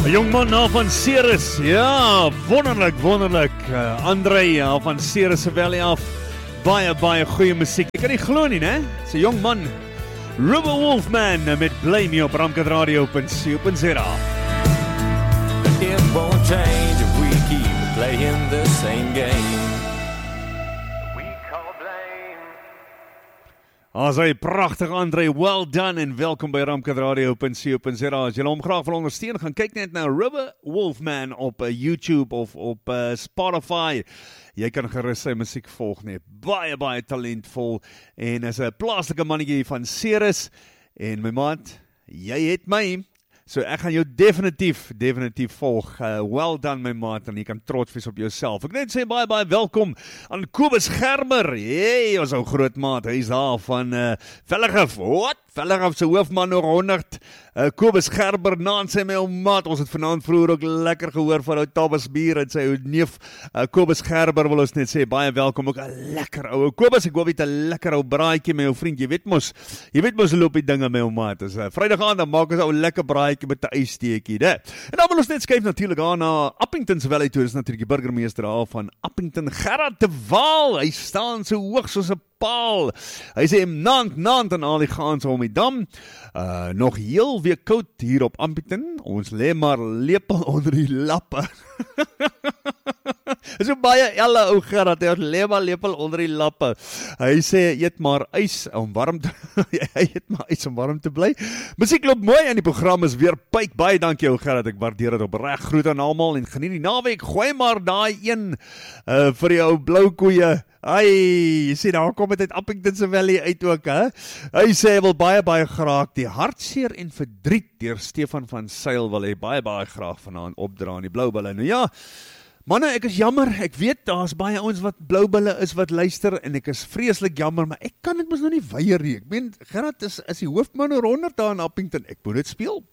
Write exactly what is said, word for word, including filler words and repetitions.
'n jong man na van Ceres, ja, wonderlik, wonderlik. Uh, André uh, van Ceres se Valley af, baie, baie goeie musiek. Ek kan nie glo nie, né? Dis 'n jong man, River Wolfman uh, met Blame You op ramkat radio punt co punt za. It won't change if we keep playing the same game. We call blame. As hy pragtig André, well done en welkom by ramkat radio punt co punt za. As julle hom graag wil ondersteun, gaan kyk net na River Wolfman op uh, YouTube of op uh, Spotify. Jy kan gerus sy musiek volg net. Baie, baie talentvol en is 'n plaaslike mannetjie van Ceres en my maat, jy het my. So ek gaan jou definitief, definitief volg. Uh, well done my maat, en jy kan trots wees op jouself. Ek net sê baie, baie welkom aan Kobus Gerber. Hey, ons ou groot maat, hy is daar van uh, Velligif. Wat? Velligif se hoofman oor honderd. Uh, Kobus Gerber, naam sê my ou maat. Ons het vanaand vroeër ook lekker gehoor van ou Tabas bier en sy ou neef uh, Kobus Gerber wil ons net sê baie welkom. Ook 'n lekker ou Kobus, ek hoop jy het 'n lekker ou braaitjie my ou vriend. Jy weet mos, jy weet mos loop die dinge my ou maat. Dis uh, Vrydag aand dan maak ons ou lekker braaitjie met 'n ysteekie, né? En dan wil ons net skuif natuurlik aan na Appington se Valley toe. Dis natuurlik die burgemeester daar van Appington, Gerard de Waal. Hy staan so hoog soos 'n paal. Hy sê naand, naand en al die gaans om die dam. Uh, nog heel weer koud hier op Appington. Ons lê maar lepel onder die lappe. So baie elle ou Gerard, hy lê maar lepel onder die lappe. Hy sê, eet maar ys om warm te hy eet maar ys om warm te bly. Musiek loop mooi en die program is weer pyk. Baie dankie ou Gerard, ek waardeer dit opreg. Groet aan almal en geniet die naweek. Gooi maar daai een uh, vir die ou blou koeie. Ai, jy sê daar kom dit uit Appington se Valley uit ook, hè? Hy sê hy wil baie, baie graag die hartseer en verdriet deur Stefan van Sail wil hy baie, baie graag vanaand opdra in die blou bulle. Nou ja, manne, ek is jammer, ek weet daar's baie ouens wat blou bulle is wat luister en ek is vreeslik jammer, maar ek kan dit mos nou nie weier nie. Ek meen, Gerard is, is die hoofman oor honderd daar in Appington, ek moet dit speel.